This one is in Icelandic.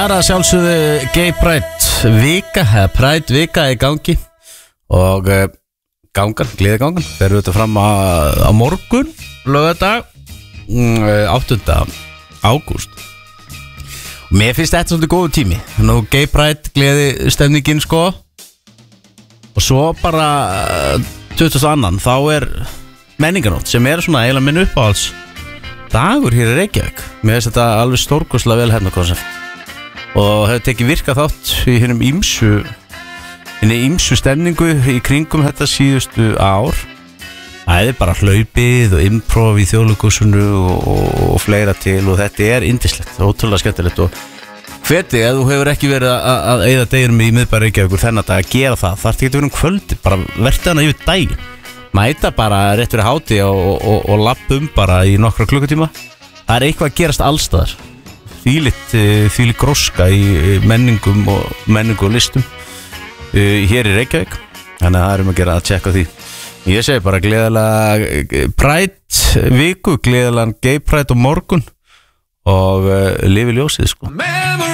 Það að sjálfsögðu Gay Pride vika, eða Pride vika í gangi og gleðigangan fer auðvitað fram á morgun, laugardag 8. ágúst. Mér finnst þetta svolítið góðu tími. Nú Gay Pride gleði stemningin sko. Og svo bara 22. þá menninganótt sem svona eiginlega minn uppáhalds dagur hér í Reykjavík. Mér finnst þetta alveg stórkostlega vel hérna konsept og hefur tekið virkað þátt í hinni ýmsu stemningu í kringum þetta síðustu ár. Það bara hlaupið og improv í Þjóðleikhúsinu og fleira til og þetta yndislegt, ótrúlega skemmtilegt og hveti, ef þú hefur ekki verið að eyða deginum í miðbæ Reykjavíkur þennan dag að gera það, þarf ekki að vera kvöldi, bara verði hana yfir daginn. Mæta bara rétt fyrir háti og lappum bara í nokkra klukkutíma. Það eitthvað að gerast allstaðar. Þvílík gróska í menningu og listum hér í Reykjavík. Þannig að það að gera að tjekka því. Ég segi bara gleðilega Pride viku, gleðilega Gay Pride og morgun og lifi ljósið sko.